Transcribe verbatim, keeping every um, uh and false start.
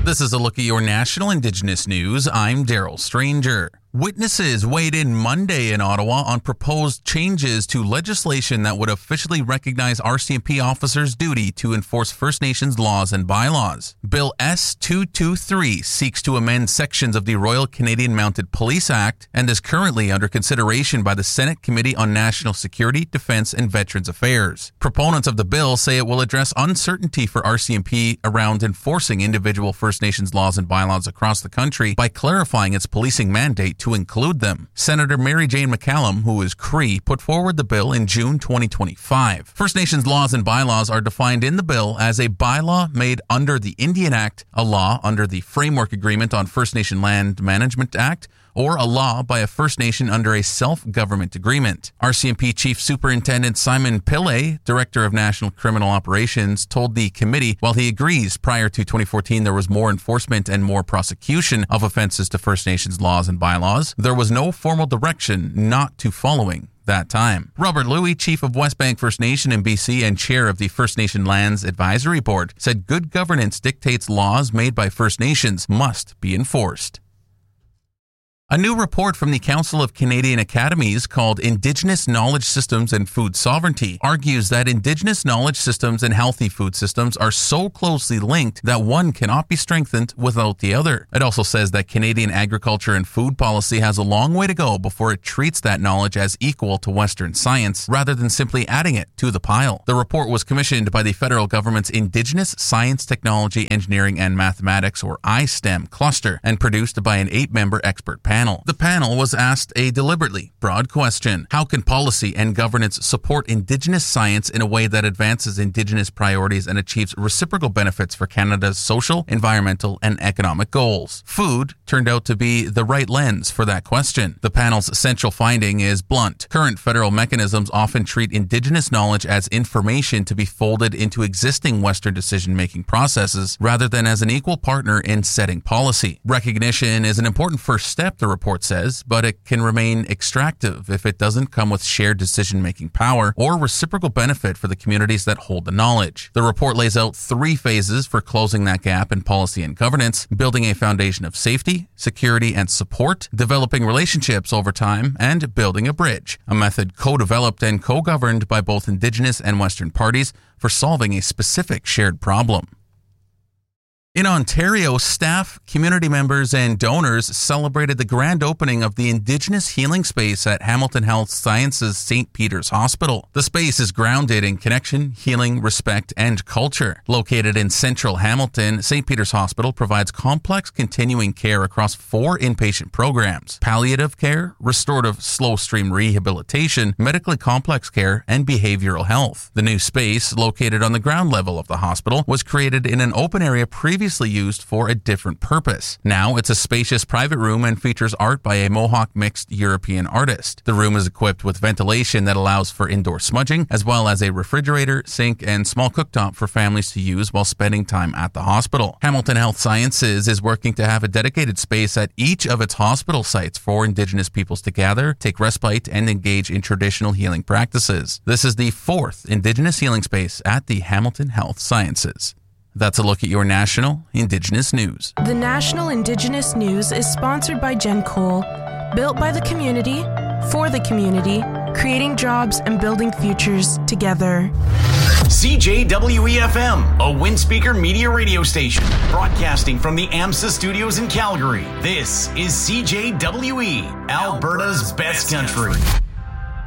This is a look at your national Indigenous news. I'm Daryl Stranger. Witnesses weighed in Monday in Ottawa on proposed changes to legislation that would officially recognize R C M P officers' duty to enforce First Nations laws and bylaws. Bill S two twenty-three seeks to amend sections of the Royal Canadian Mounted Police Act and is currently under consideration by the Senate Committee on National Security, Defense and Veterans Affairs. Proponents of the bill say it will address uncertainty for R C M P around enforcing individual First Nations laws and bylaws across the country by clarifying its policing mandate to include them. Senator Mary Jane McCallum, who is Cree, put forward the bill in June twenty twenty-five. First Nations laws and bylaws are defined in the bill as a bylaw made under the Indian Act, a law under the Framework Agreement on First Nation Land Management Act, or a law by a First Nation under a self-government agreement. R C M P Chief Superintendent Simon Pillay, Director of National Criminal Operations, told the committee while he agrees prior to twenty fourteen there was more enforcement and more prosecution of offenses to First Nations laws and bylaws, there was no formal direction not to following that time. Robert Louie, Chief of Westbank First Nation in B C and Chair of the First Nation Lands Advisory Board, said good governance dictates laws made by First Nations must be enforced. A new report from the Council of Canadian Academies called Indigenous Knowledge Systems and Food Sovereignty argues that Indigenous knowledge systems and healthy food systems are so closely linked that one cannot be strengthened without the other. It also says that Canadian agriculture and food policy has a long way to go before it treats that knowledge as equal to Western science, rather than simply adding it to the pile. The report was commissioned by the federal government's Indigenous Science, Technology, Engineering and Mathematics, or I STEM, cluster, and produced by an eight-member expert panel. The panel was asked a deliberately broad question. How can policy and governance support Indigenous science in a way that advances Indigenous priorities and achieves reciprocal benefits for Canada's social, environmental, and economic goals? Food turned out to be the right lens for that question. The panel's central finding is blunt. Current federal mechanisms often treat Indigenous knowledge as information to be folded into existing Western decision-making processes rather than as an equal partner in setting policy. Recognition is an important first step, the report says, but it can remain extractive if it doesn't come with shared decision-making power or reciprocal benefit for the communities that hold the knowledge. The report lays out three phases for closing that gap in policy and governance: building a foundation of safety, security, and support, developing relationships over time, and building a bridge, a method co-developed and co-governed by both Indigenous and Western parties for solving a specific shared problem. In Ontario, staff, community members, and donors celebrated the grand opening of the Indigenous Healing Space at Hamilton Health Sciences Saint Peter's Hospital. The space is grounded in connection, healing, respect, and culture. Located in central Hamilton, Saint Peter's Hospital provides complex continuing care across four inpatient programs: palliative care, restorative slow-stream rehabilitation, medically complex care, and behavioral health. The new space, located on the ground level of the hospital, was created in an open area previously previously used for a different purpose. Now it's a spacious private room and features art by a Mohawk mixed European artist. The room is equipped with ventilation that allows for indoor smudging, as well as a refrigerator, sink, and small cooktop for families to use while spending time at the hospital. Hamilton Health Sciences is working to have a dedicated space at each of its hospital sites for Indigenous peoples to gather, take respite, and engage in traditional healing practices. This is the fourth Indigenous healing space at the Hamilton Health Sciences. That's a look at your national Indigenous news. The National Indigenous News is sponsored by Gen Cole, built by the community, for the community, creating jobs and building futures together. C J W E F M, a Windspeaker media radio station, broadcasting from the AMSA studios in Calgary. This is C J W E, Alberta's best country.